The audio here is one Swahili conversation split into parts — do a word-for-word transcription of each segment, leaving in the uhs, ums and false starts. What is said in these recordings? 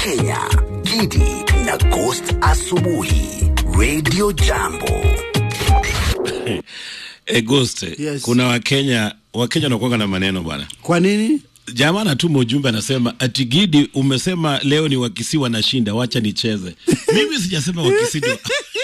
Kenya, Gidi na Ghost asubuhi, Radio Jambo. E Ghost, yes. Kuna Wakenya, Wakenya wanakuwa na maneno bwana. Kwa nini? Jamaa anatuma ujumbe anasema ati Gidi umesema leo ni Wakisi wanashinda, wacha nicheze. Mimi sijasema Wakisi ndio.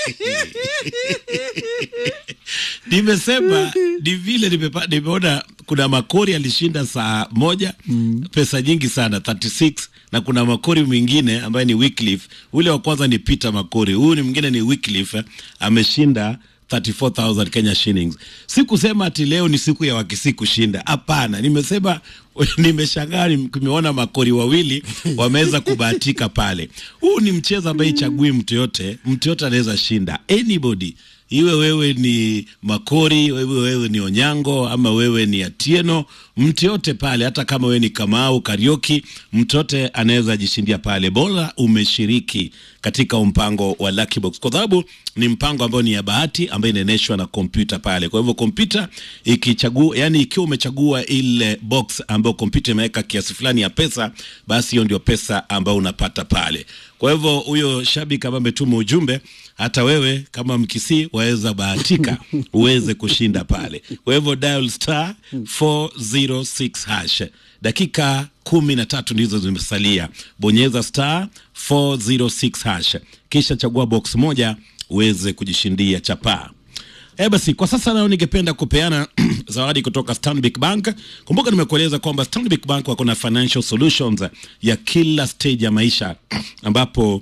Nimesema ni vile nimeona kuna Makori alishinda saa moja mm. pesa nyingi sana thirty-six, na kuna Makori mwingine ambaye ni Wycliffe. Ule wa kwanza ni Peter Makori, huyu ni mwingine ni Wycliffe, ameshinda thirty-four thousand Kenya shillings. Sikusema ati leo ni siku ya Wakisi kushinda. Hapana, nimesema nimeshangaa nimeona Makori wawili wameweza kubahatika pale. Huu ni mchezo ambaye ichagui mtu yote, mtu yote anaweza shinda. Anybody. Iwe wewe ni Makori, wewe wewe ni Onyango, ama wewe ni Atieno, mtu yote pale, hata kama wewe ni Kamau, Karioki, mtu yote anaweza jishindia pale. Bora umeshiriki katika mpango wa Lucky Box, kwa sababu ni mpango ambao ni ya bahati ambayo inaendeshwa na kompyuta pale. Kwa hivyo kompyuta ikichagua, yani ikiwa umechagua ile box ambayo kompyuta imeweka kiasi fulani ya pesa, basi hiyo ndio pesa ambayo unapata pale. Kwa hivyo huyo shabiki ambaye ametuma ujumbe, hata wewe kama Mkisi waweza bahatika uweze kushinda pale. Kwa hivyo dial star four oh six hash. Dakika kumi na tatu ndizo zimesalia. Bonyeza star four oh six hash, kisha chagua box moja uweze kujishindia chapa. Eh basi, kwa sasa nao ningependa kupeana zawadi kutoka Stanbic Bank. Kumbuka nimekueleza kwamba Stanbic Bank wako na financial solutions ya kila stage ya maisha ambapo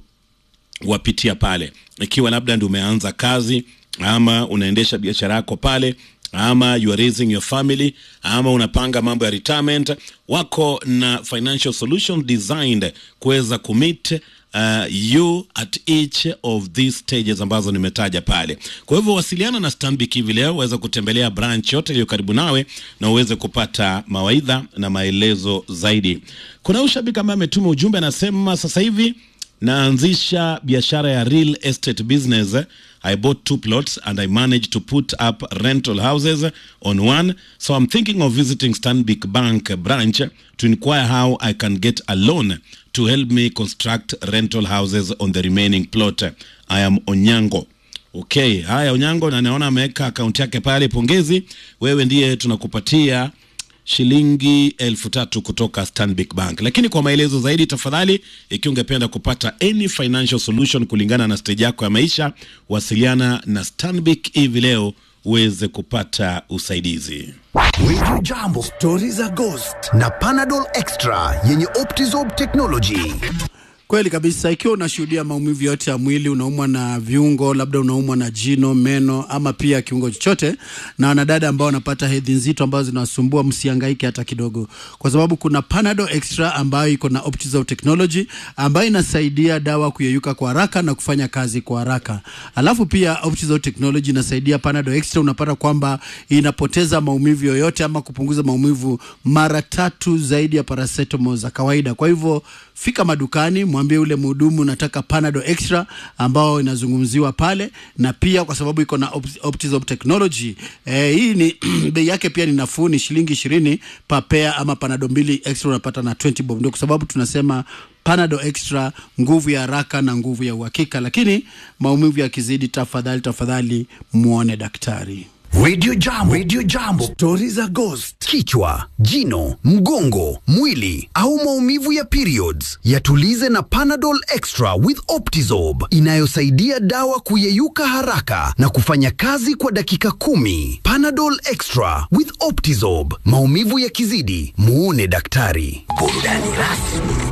wapitia pale. Ikiwa labda ndio umeanza kazi, ama unaendesha biashara yako pale, ama you are raising your family, ama unapanga mambo ya retirement, wako na financial solution designed kuweza kumit Uh, you at each of these stages ambazo nimetaja pale. Kwa hivyo wasiliana na Stanbic hivi leo, uweze kutembelea branch yote iliyo karibu nawe na uweze kupata mawaidha na maelezo zaidi. Kuna ushabiki ambaye ametuma ujumbe anasema sasa hivi naanzisha biashara ya real estate business. I bought two plots and I managed to put up rental houses on one. So I'm thinking of visiting Stanbic Bank branch to inquire how I can get a loan to help me construct rental houses on the remaining plot. I am Onyango. Okay, haya Onyango, na naona ameweka account yake pale. Pongezi, wewe ndiye tunakupatia shilingi elfu tatu kutoka Stanbic Bank. Lakini kwa maelezo zaidi tafadhali, ikiwa ungependa kupata any financial solution kulingana na stage yako ya maisha, wasiliana na Stanbic hivi leo uweze kupata usaidizi. Radio Jambo, stories za Ghost na Panadol Extra yenye Optizorb technology. Kweli kabisa, ikiwa unashuhudia maumivu yote ya mwili, unaumwa na viungo, labda unaumwa na jino, meno, ama pia kiungo chochote, na wanadada ambao wanapata hedhi nzito ambazo zinawasumbua, msihangaike hata kidogo, kwa sababu kuna Panadol Extra ambayo iko na Optizorb technology ambayo inasaidia dawa kuyeyuka kwa haraka na kufanya kazi kwa haraka. Alafu pia Optizorb technology inasaidia Panadol Extra, unapata kwamba inapoteza maumivu yoyote ama kupunguza maumivu mara tatu zaidi ya paracetamol za kawaida. Kwa hivyo fika madukani, mwambie ule mhudumu nataka Panadol Extra ambao inazungumziwa pale, na pia kwa sababu iko na Optizorb technology, eh, hii ni bei yake pia ni nafuu, ni shilingi ishirini per pair, ama Panadol mbili Extra unapata na twenty bob. Ndio kwa sababu tunasema Panadol Extra, nguvu ya haraka na nguvu ya uhakika. Lakini maumivu yakizidi, tafadhali tafadhali muone daktari. Radio Jambo, Radio Jambo, stories za Ghost. Kichwa, jino, mgongo, mwili au maumivu ya periods, yatulize na Panadol Extra with Optizorb, inayosaidia dawa kuyeyuka haraka na kufanya kazi kwa dakika kumi. Panadol Extra with Optizorb, maumivu yakizidi, muone daktari. Burudani rasmi